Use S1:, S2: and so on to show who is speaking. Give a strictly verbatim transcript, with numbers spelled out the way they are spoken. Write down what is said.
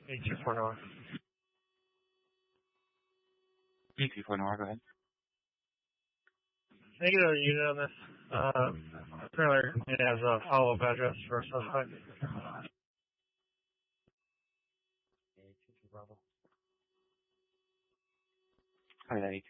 S1: eight two four North.
S2: eight two four North, go ahead.
S1: Can I get a unit on this? Uh, apparently it has a follow-up address for a suspect.
S2: Hi,